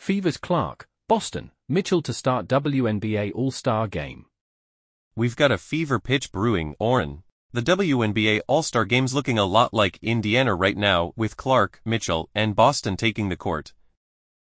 Fevers Clark, Boston, Mitchell to start WNBA All-Star Game. We've got a fever pitch brewing, Oren. The WNBA All-Star Game's looking a lot like Indiana right now, with Clark, Mitchell, and Boston taking the court.